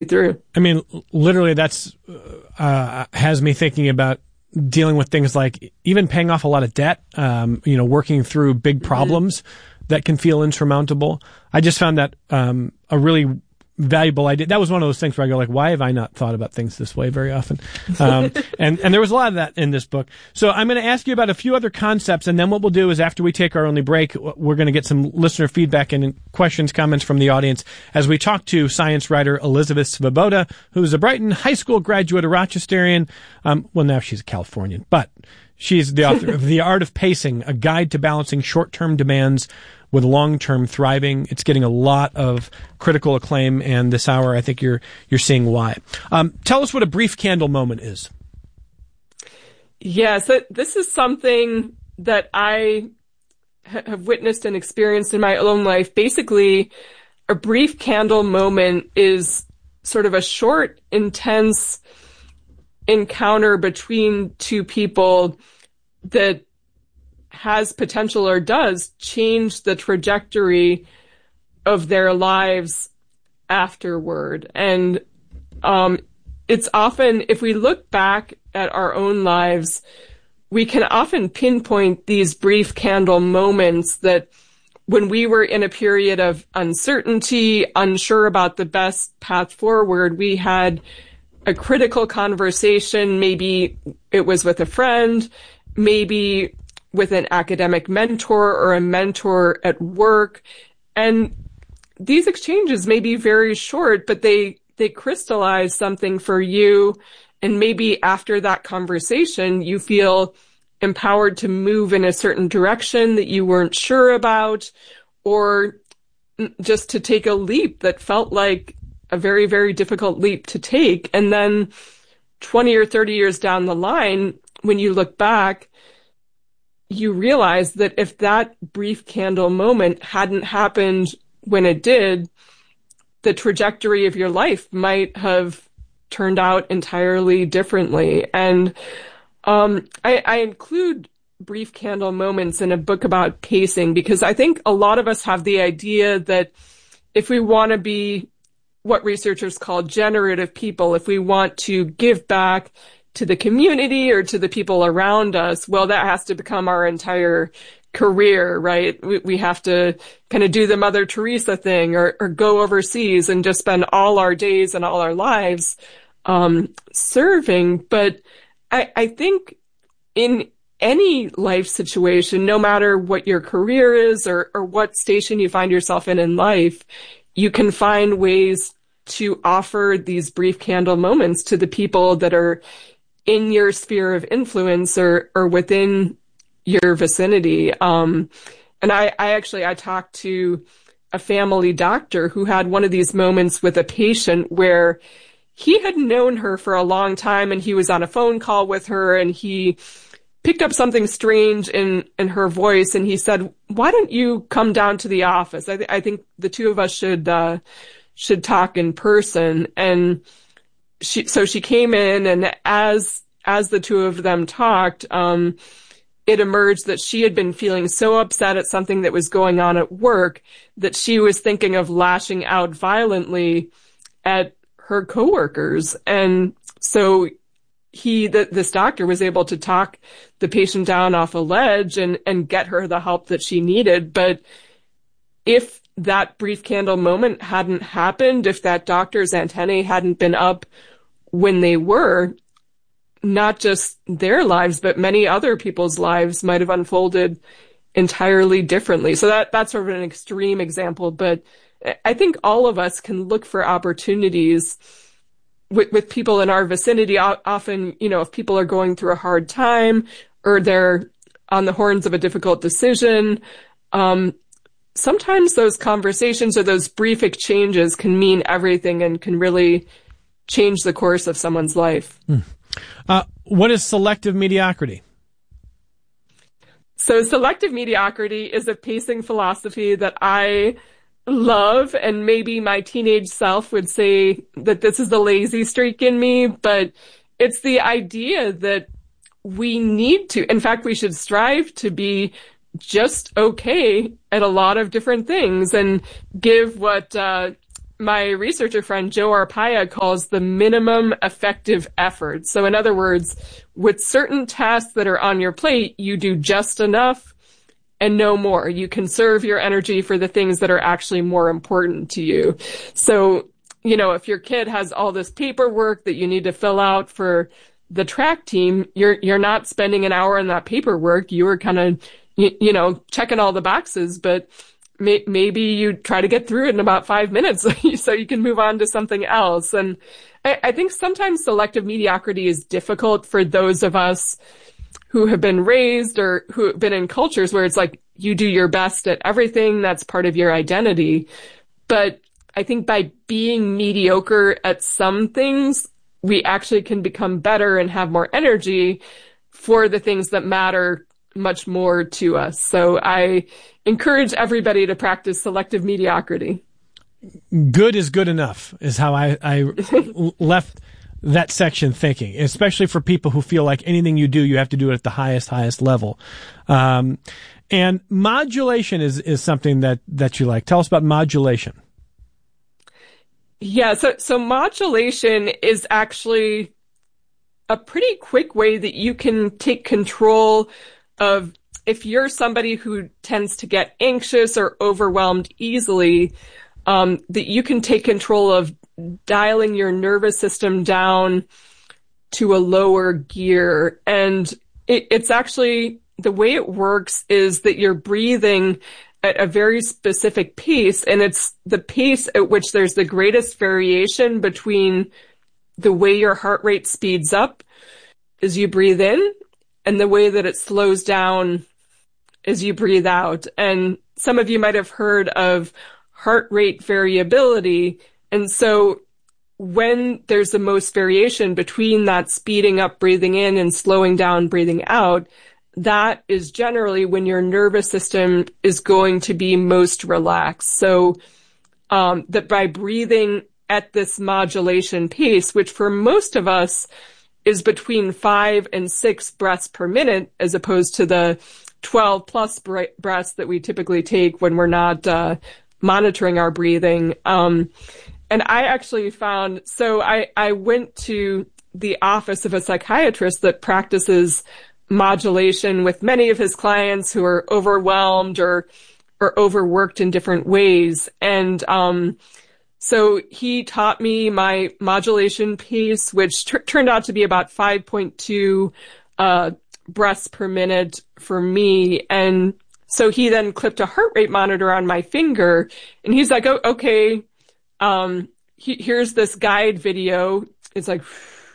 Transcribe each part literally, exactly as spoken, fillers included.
through. I mean, literally, that's uh, has me thinking about dealing with things like even paying off a lot of debt, um, you know, working through big problems mm-hmm. that can feel insurmountable. I just found that um, a really valuable idea. That was one of those things where I go like, why have I not thought about things this way very often? Um, and, and there was a lot of that in this book. So I'm going to ask you about a few other concepts, and then what we'll do is after we take our only break, we're going to get some listener feedback and questions, comments from the audience as we talk to science writer Elizabeth Svoboda, who's a Brighton High School graduate, a Rochesterian. Um, well, now she's a Californian, but she's the author of The Art of Pacing, a guide to balancing short-term demands with long-term thriving. It's getting a lot of critical acclaim, and this hour, I think you're you're seeing why. Um, tell us what a brief candle moment is. Yeah, so this is something that I ha- have witnessed and experienced in my own life. Basically, a brief candle moment is sort of a short, intense encounter between two people that has potential or does change the trajectory of their lives afterward. And um, it's often, if we look back at our own lives, we can often pinpoint these brief candle moments that when we were in a period of uncertainty, unsure about the best path forward, we had a critical conversation. Maybe it was with a friend, maybe with an academic mentor or a mentor at work. And these exchanges may be very short, but they, they crystallize something for you. And maybe after that conversation, you feel empowered to move in a certain direction that you weren't sure about, or just to take a leap that felt like a very, very difficult leap to take. And then twenty or thirty years down the line, when you look back, you realize that if that brief candle moment hadn't happened when it did, the trajectory of your life might have turned out entirely differently. And um, I, I include brief candle moments in a book about pacing because I think a lot of us have the idea that if we want to be what researchers call generative people, if we want to give back to the community or to the people around us, well, that has to become our entire career, right? We, we have to kind of do the Mother Teresa thing or, or go overseas and just spend all our days and all our lives um, serving. But I, I think in any life situation, no matter what your career is or, or what station you find yourself in in life, you can find ways to offer these brief candle moments to the people that are in your sphere of influence or, or within your vicinity. Um, and I, I actually, I talked to a family doctor who had one of these moments with a patient where he had known her for a long time and he was on a phone call with her and he picked up something strange in, in her voice. And he said, why don't you come down to the office? I, th- I think the two of us should, uh, should talk in person. And she, so she came in, and as, as the two of them talked, um, it emerged that she had been feeling so upset at something that was going on at work that she was thinking of lashing out violently at her coworkers. And so he, the, this doctor was able to talk the patient down off a ledge and, and get her the help that she needed. But if that brief candle moment hadn't happened, if that doctor's antennae hadn't been up when they were, not just their lives, but many other people's lives might have unfolded entirely differently. So that, that's sort of an extreme example, but I think all of us can look for opportunities with, with people in our vicinity. Often, you know, if people are going through a hard time or they're on the horns of a difficult decision, um, sometimes those conversations or those brief exchanges can mean everything and can really change the course of someone's life. Hmm. Uh, what is selective mediocrity? So selective mediocrity is a pacing philosophy that I love, and maybe my teenage self would say that this is the lazy streak in me, but it's the idea that we need to, in fact, we should strive to be just okay at a lot of different things and give what uh, my researcher friend Joe Arpaia calls the minimum effective effort. So in other words, with certain tasks that are on your plate, you do just enough and no more. You conserve your energy for the things that are actually more important to you. So, you know, if your kid has all this paperwork that you need to fill out for the track team, you're you're not spending an hour on that paperwork. You were kind of, you, you know, checking all the boxes, but may, maybe you try to get through it in about five minutes so you can move on to something else. And I, I think sometimes selective mediocrity is difficult for those of us who have been raised or who have been in cultures where it's like you do your best at everything. That's part of your identity. But I think by being mediocre at some things, we actually can become better and have more energy for the things that matter much more to us. So I encourage everybody to practice selective mediocrity. Good is good enough is how I, I left that section thinking, especially for people who feel like anything you do, you have to do it at the highest, highest level. Um, and modulation is, is something that, that you like. Tell us about modulation. Yeah, so, so modulation is actually a pretty quick way that you can take control of, if you're somebody who tends to get anxious or overwhelmed easily, um, that you can take control of dialing your nervous system down to a lower gear. And it, it's actually, the way it works is that you're breathing at a very specific pace, and it's the pace at which there's the greatest variation between the way your heart rate speeds up as you breathe in and the way that it slows down as you breathe out. And some of you might have heard of heart rate variability. And so when there's the most variation between that speeding up breathing in and slowing down breathing out, that is generally when your nervous system is going to be most relaxed. So um, that by breathing at this modulation pace, which for most of us is between five and six breaths per minute, as opposed to the twelve plus breaths that we typically take when we're not uh, monitoring our breathing. Um, and I actually found, so I, I went to the office of a psychiatrist that practices modulation with many of his clients who are overwhelmed or or overworked in different ways. And um, so he taught me my modulation pace, which t- turned out to be about five point two uh, breaths per minute for me. And so he then clipped a heart rate monitor on my finger, and he's like, "Oh, okay, um, he, here's this guide video." It's like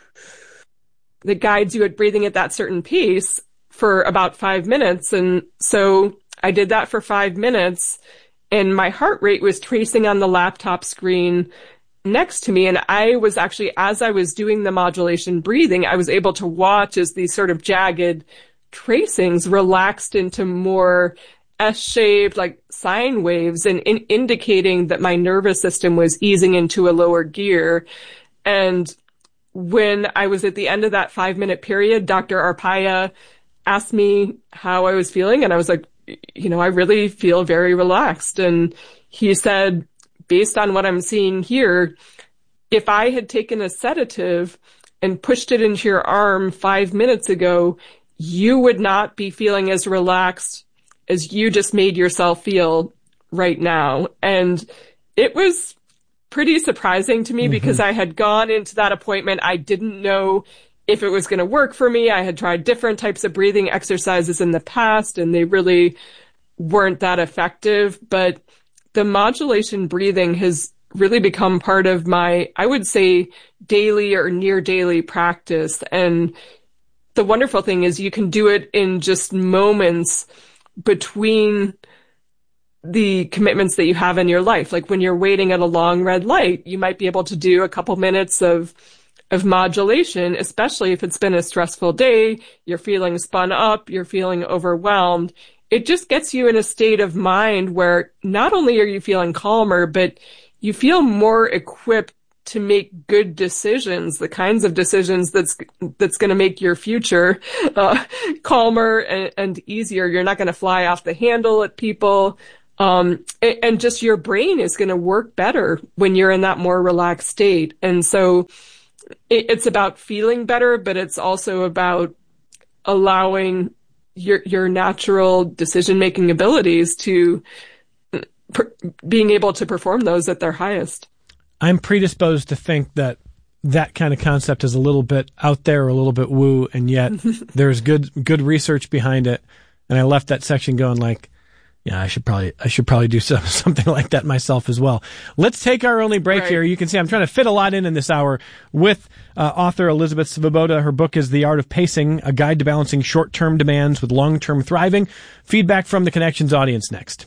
that guides you at breathing at that certain pace for about five minutes. And so I did that for five minutes and my heart rate was tracing on the laptop screen next to me. And I was actually, as I was doing the modulation breathing, I was able to watch as these sort of jagged tracings relaxed into more S-shaped, like sine waves, and in- indicating that my nervous system was easing into a lower gear. And when I was at the end of that five minute period, Doctor Arpaia asked me how I was feeling. And I was like, you know, I really feel very relaxed. And he said, based on what I'm seeing here, if I had taken a sedative and pushed it into your arm five minutes ago, you would not be feeling as relaxed as you just made yourself feel right now. And it was pretty surprising to me mm-hmm. because I had gone into that appointment. I didn't know if it was going to work for me. I had tried different types of breathing exercises in the past, and they really weren't that effective. But the modulation breathing has really become part of my, I would say, daily or near daily practice. And the wonderful thing is you can do it in just moments between the commitments that you have in your life. Like when you're waiting at a long red light, you might be able to do a couple minutes of of modulation, especially if it's been a stressful day, you're feeling spun up, you're feeling overwhelmed. It just gets you in a state of mind where not only are you feeling calmer, but you feel more equipped to make good decisions, the kinds of decisions that's that's going to make your future uh, calmer and, and easier. You're not going to fly off the handle at people. Um, and just your brain is going to work better when you're in that more relaxed state. And so it's about feeling better, but it's also about allowing your your natural decision-making abilities to per, being able to perform those at their highest. I'm predisposed to think that that kind of concept is a little bit out there, a little bit woo, and yet there's good good research behind it. And I left that section going like, yeah, I should probably I should probably do some, something like that myself as well. Let's take our only break right. here. You can see I'm trying to fit a lot in in this hour with uh, author Elizabeth Svoboda. Her book is The Art of Pacing, A Guide to Balancing Short-Term Demands with Long-Term Thriving. Feedback from the Connections audience next.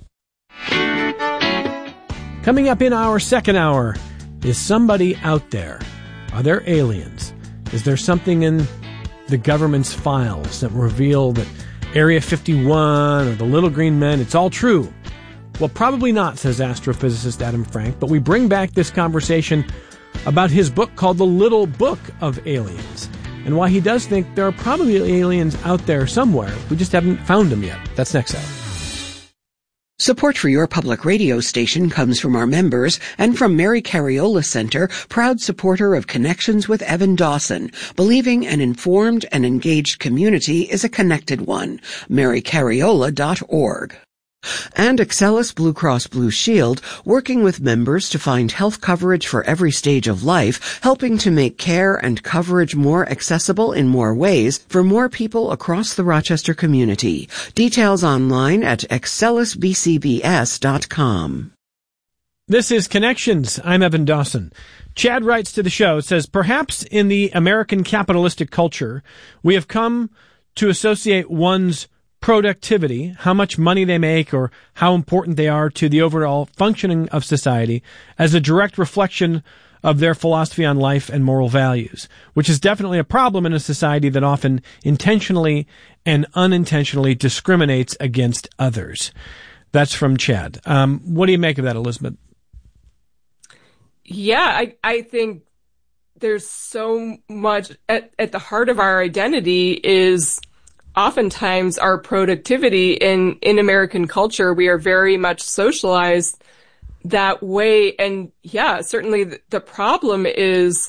Coming up in our second hour, is somebody out there? Are there aliens? Is there something in the government's files that reveal that Area fifty-one or the Little Green Men, it's all true? Well, probably not, says astrophysicist Adam Frank, but we bring back this conversation about his book called The Little Book of Aliens, and why he does think there are probably aliens out there somewhere. We just haven't found them yet. That's next hour. Support for your public radio station comes from our members and from Mary Cariola Center, proud supporter of Connections with Evan Dawson, believing an informed and engaged community is a connected one. mary cariola dot org. And Excellus Blue Cross Blue Shield, working with members to find health coverage for every stage of life, helping to make care and coverage more accessible in more ways for more people across the Rochester community. Details online at excellus b c b s dot com. This is Connections. I'm Evan Dawson. Chad writes to the show, says, perhaps in the American capitalistic culture, we have come to associate one's productivity, how much money they make or how important they are to the overall functioning of society, as a direct reflection of their philosophy on life and moral values, which is definitely a problem in a society that often intentionally and unintentionally discriminates against others. That's from Chad. Um, what do you make of that, Elizabeth? Yeah, I, I think there's so much at, at the heart of our identity is oftentimes our productivity. In, in American culture, we are very much socialized that way. And yeah, certainly the, the problem is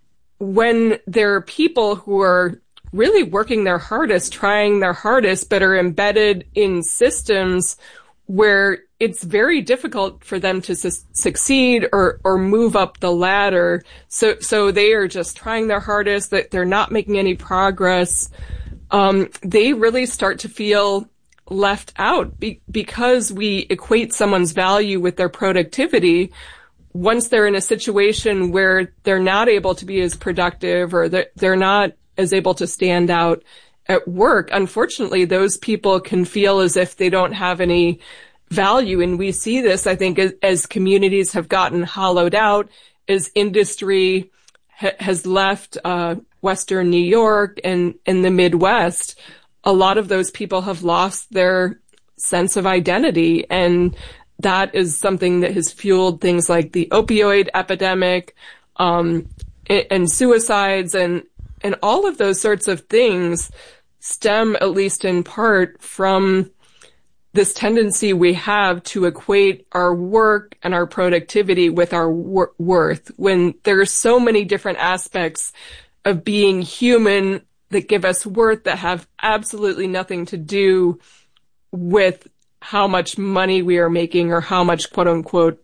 when there are people who are really working their hardest, trying their hardest, but are embedded in systems where it's very difficult for them to su- succeed or, or move up the ladder. So, so they are just trying their hardest, that they're not making any progress. Um, they really start to feel left out be- because we equate someone's value with their productivity. Once they're in a situation where they're not able to be as productive or they're, they're not as able to stand out at work, unfortunately, those people can feel as if they don't have any value. And we see this, I think, as, as communities have gotten hollowed out, as industry ha- has left uh Western New York and in the Midwest, a lot of those people have lost their sense of identity. And that is something that has fueled things like the opioid epidemic, um, and suicides, and, and all of those sorts of things stem, at least in part, from this tendency we have to equate our work and our productivity with our wor- worth, when there are so many different aspects of being human that give us worth that have absolutely nothing to do with how much money we are making or how much quote unquote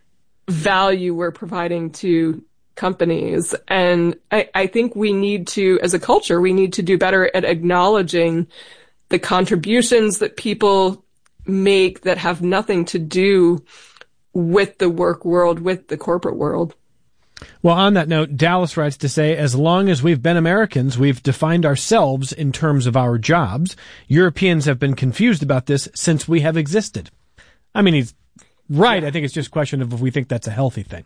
value we're providing to companies. And I, I think we need to, as a culture, we need to do better at acknowledging the contributions that people make that have nothing to do with the work world, with the corporate world. Well, on that note, Dallas writes to say, as long as we've been Americans, we've defined ourselves in terms of our jobs. Europeans have been confused about this since we have existed. I mean, he's right. Yeah. I think it's just a question of if we think that's a healthy thing.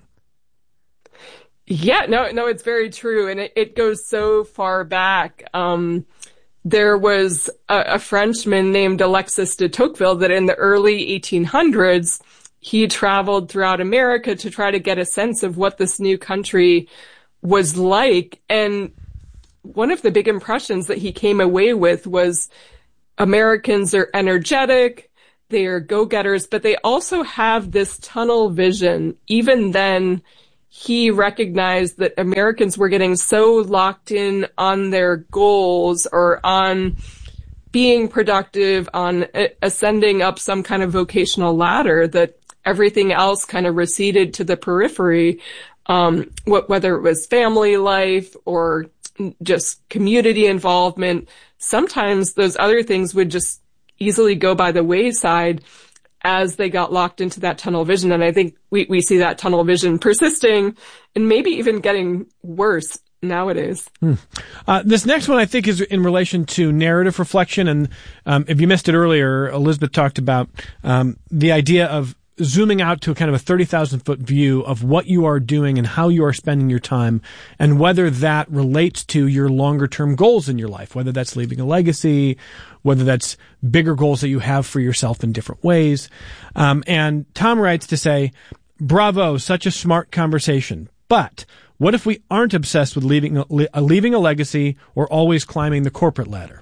Yeah, no, no, it's very true. And it, it goes so far back. Um, there was a, a Frenchman named Alexis de Tocqueville that in the early eighteen hundreds, he traveled throughout America to try to get a sense of what this new country was like. And one of the big impressions that he came away with was Americans are energetic, They are go-getters, but they also have this tunnel vision. Even then, he recognized that Americans were getting so locked in on their goals or on being productive, on ascending up some kind of vocational ladder, that everything else kind of receded to the periphery, um, wh- whether it was family life or just community involvement. Sometimes those other things would just easily go by the wayside as they got locked into that tunnel vision. And I think we, we see that tunnel vision persisting and maybe even getting worse nowadays. Hmm. Uh, this next one I think is in relation to narrative reflection. And um, if you missed it earlier, Elizabeth talked about um, the idea of zooming out to a kind of a thirty thousand foot view of what you are doing and how you are spending your time, and whether that relates to your longer term goals in your life, whether that's leaving a legacy, whether that's bigger goals that you have for yourself in different ways. Um, and Tom writes to say, bravo, such a smart conversation. But what if we aren't obsessed with leaving a, leaving a legacy or always climbing the corporate ladder?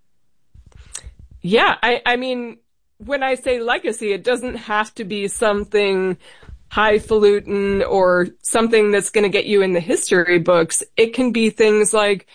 Yeah, I, I mean, when I say legacy, it doesn't have to be something highfalutin or something that's going to get you in the history books. It can be things like,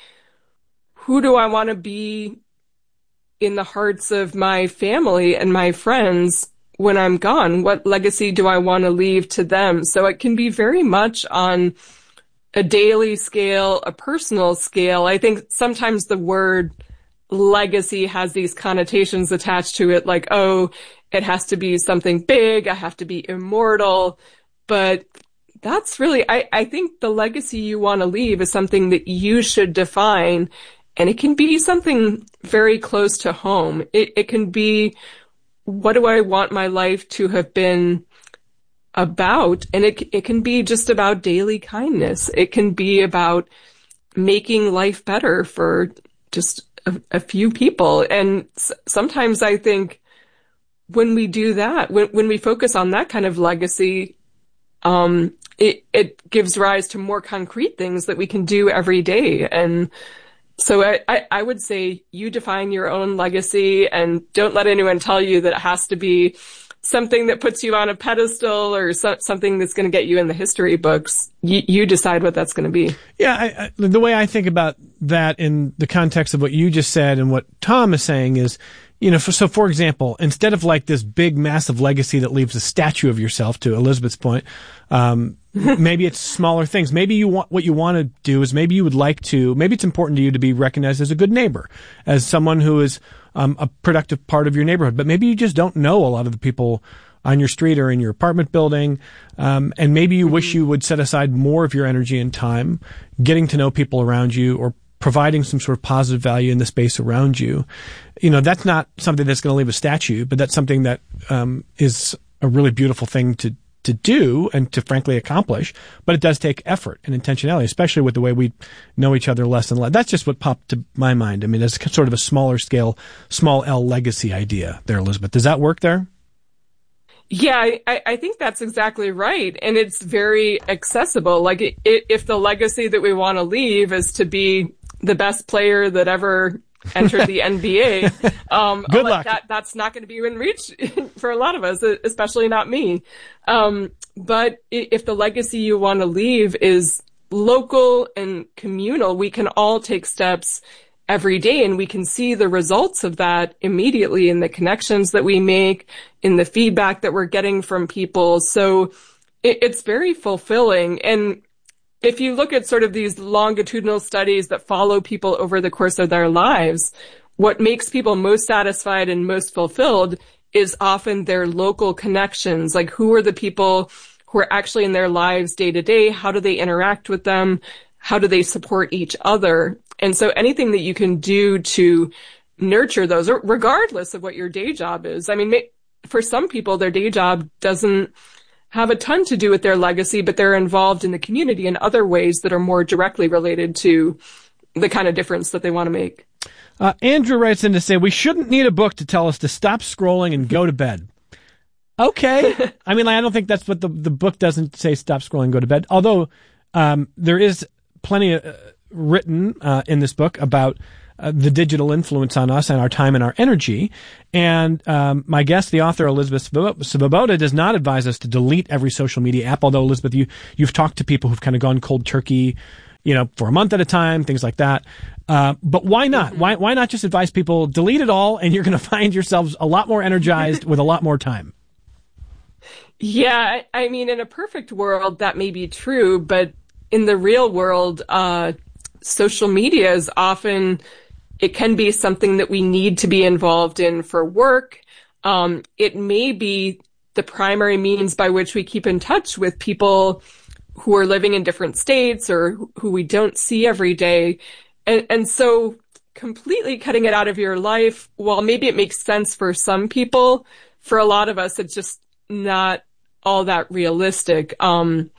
who do I want to be in the hearts of my family and my friends when I'm gone? What legacy do I want to leave to them? So it can be very much on a daily scale, a personal scale. I think sometimes the word legacy has these connotations attached to it, like, oh, it has to be something big, I have to be immortal. But that's really, I, I think the legacy you want to leave is something that you should define. And it can be something very close to home. It, it can be, what do I want my life to have been about? And it, it can be just about daily kindness. It can be about making life better for just a, a few people. And s- sometimes I think when we do that, when, when we focus on that kind of legacy, um, it, it gives rise to more concrete things that we can do every day. And so I, I, I would say you define your own legacy, and don't let anyone tell you that it has to be something that puts you on a pedestal or so, something that's going to get you in the history books. You, you decide what that's going to be. Yeah, I, I, the way I think about that in the context of what you just said and what Tom is saying is, you know, for, so for example, instead of like this big, massive legacy that leaves a statue of yourself, to Elizabeth's point, um, maybe it's smaller things. Maybe you want, what you want to do is maybe you would like to, maybe it's important to you to be recognized as a good neighbor, as someone who is um, a productive part of your neighborhood. But maybe you just don't know a lot of the people on your street or in your apartment building. Um, and maybe you wish you would set aside more of your energy and time getting to know people around you, or providing some sort of positive value in the space around you. You know, that's not something that's going to leave a statue, but that's something that um, is a really beautiful thing to to do and to frankly accomplish. But it does take effort and intentionality, especially with the way we know each other less and less. That's just what popped to my mind. I mean, it's sort of a smaller scale, small L legacy idea there, Elizabeth. Does that work there? Yeah, I, I think that's exactly right. And it's very accessible. Like, it, it, if the legacy that we want to leave is to be the best player that ever entered the N B A, um, Good like luck. that, that's not going to be in reach for a lot of us, especially not me. Um, but if the legacy you want to leave is local and communal, we can all take steps every day, and we can see the results of that immediately in the connections that we make, in the feedback that we're getting from people. So it, it's very fulfilling. And if you look at sort of these longitudinal studies that follow people over the course of their lives, what makes people most satisfied and most fulfilled is often their local connections. Like, who are the people who are actually in their lives day to day? How do they interact with them? How do they support each other? And so anything that you can do to nurture those, regardless of what your day job is. I mean, for some people, their day job doesn't have a ton to do with their legacy, but they're involved in the community in other ways that are more directly related to the kind of difference that they want to make. Uh, Andrew writes in to say, we shouldn't need a book to tell us to stop scrolling and go to bed. Okay. I mean, I don't think that's what the, the book doesn't say, stop scrolling and go to bed. Although um, there is plenty of, uh, written uh, in this book about uh, the digital influence on us and our time and our energy. And um, my guest, the author Elizabeth Svoboda, does not advise us to delete every social media app, although, Elizabeth, you, you've talked to people who've kind of gone cold turkey, you know, for a month at a time, things like that. Uh, but why not? Why why not just advise people, delete it all, and you're going to find yourselves a lot more energized with a lot more time? Yeah, I mean, in a perfect world, that may be true, but in the real world, uh, social media is often, it can be something that we need to be involved in for work. Um, it may be the primary means by which we keep in touch with people who are living in different states or who we don't see every day. And, and so completely cutting it out of your life, while maybe it makes sense for some people, for a lot of us, it's just not all that realistic. Um,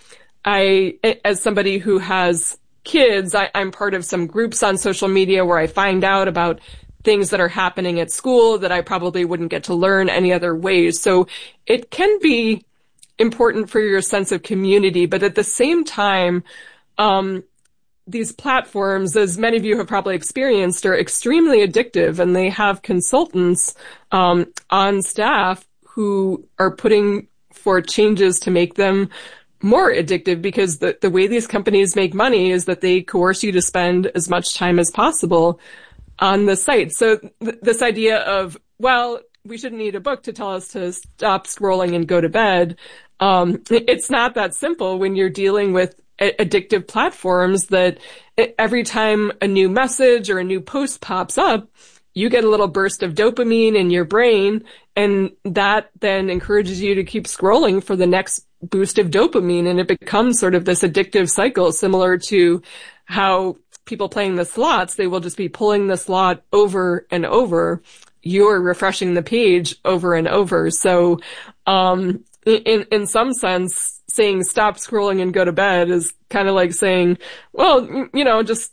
I, as somebody who has kids, I, I'm part of some groups on social media where I find out about things that are happening at school that I probably wouldn't get to learn any other ways. So it can be important for your sense of community, but at the same time, um, these platforms, as many of you have probably experienced, are extremely addictive, and they have consultants um, on staff who are putting for changes to make them more addictive, because the, the way these companies make money is that they coerce you to spend as much time as possible on the site. So th- this idea of, well, we shouldn't need a book to tell us to stop scrolling and go to bed. Um, it's not that simple when you're dealing with a- addictive platforms that every time a new message or a new post pops up, you get a little burst of dopamine in your brain, and that then encourages you to keep scrolling for the next boost of dopamine. And it becomes sort of this addictive cycle, similar to how people playing the slots, they will just be pulling the slot over and over. You're refreshing the page over and over. So, um, in, in some sense, saying stop scrolling and go to bed is kind of like saying, well, you know, just,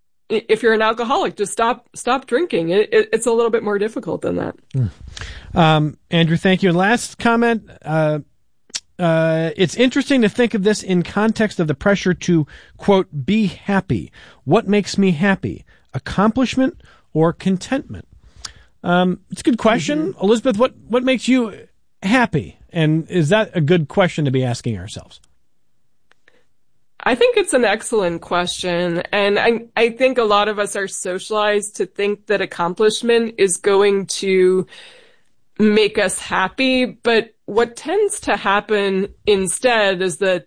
if you're an alcoholic, just stop stop drinking. It, it, it's a little bit more difficult than that. Mm. Um, Andrew, thank you. And last comment, uh, uh, it's interesting to think of this in context of the pressure to, quote, be happy. What makes me happy? Accomplishment or contentment? Um, it's a good question. Mm-hmm. Elizabeth, what, what makes you happy? And is that a good question to be asking ourselves? I think it's an excellent question. And I, I think a lot of us are socialized to think that accomplishment is going to make us happy. But what tends to happen instead is that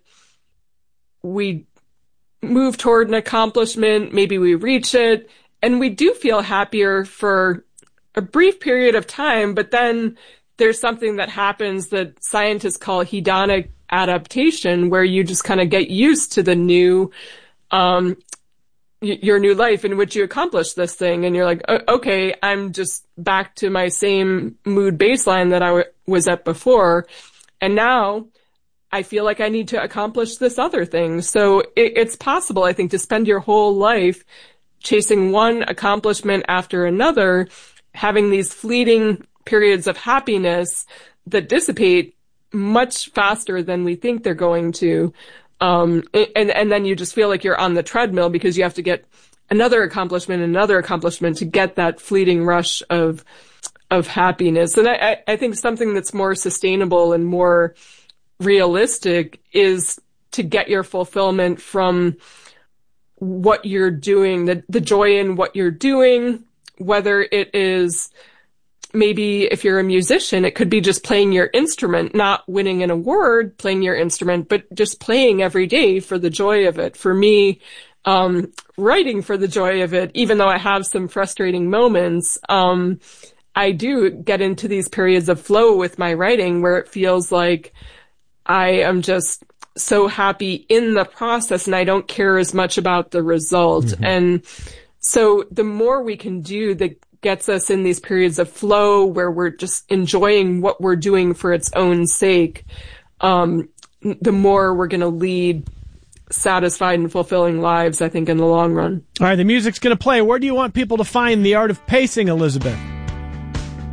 we move toward an accomplishment, maybe we reach it, and we do feel happier for a brief period of time, but then there's something that happens that scientists call hedonic adaptation, where you just kind of get used to the new, um, y- your new life in which you accomplish this thing. And you're like, okay, I'm just back to my same mood baseline that I w- was at before. And now I feel like I need to accomplish this other thing. So it- it's possible, I think, to spend your whole life chasing one accomplishment after another, having these fleeting periods of happiness that dissipate much faster than we think they're going to. Um, and, and then you just feel like you're on the treadmill because you have to get another accomplishment, another accomplishment to get that fleeting rush of, of happiness. And I, I think something that's more sustainable and more realistic is to get your fulfillment from what you're doing, the, the joy in what you're doing, whether it is, maybe if you're a musician, it could be just playing your instrument, not winning an award, playing your instrument, but just playing every day for the joy of it. For me, um, writing for the joy of it, even though I have some frustrating moments, um, I do get into these periods of flow with my writing where it feels like I am just so happy in the process and I don't care as much about the result. Mm-hmm. And so the more we can do that gets us in these periods of flow where we're just enjoying what we're doing for its own sake, um, the more we're going to lead satisfied and fulfilling lives, I think, in the long run. All right, the music's going to play. Where do you want people to find The Art of Pacing, Elizabeth?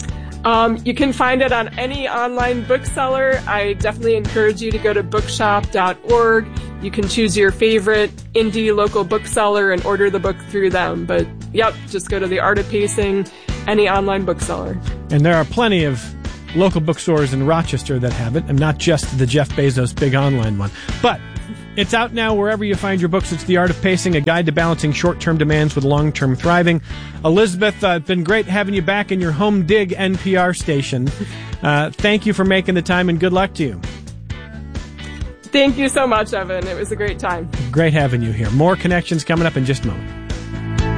Um, you can find it on any online bookseller. I definitely encourage you to go to bookshop dot org. You can choose your favorite indie local bookseller and order the book through them. But yep, just go to The Art of Pacing, any online bookseller. And there are plenty of local bookstores in Rochester that have it, and not just the Jeff Bezos big online one. But it's out now wherever you find your books. It's The Art of Pacing, a guide to balancing short-term demands with long-term thriving. Elizabeth, uh, it's been great having you back in your home dig N P R station. Uh, thank you for making the time, and good luck to you. Thank you so much, Evan. It was a great time. Great having you here. More Connections coming up in just a moment.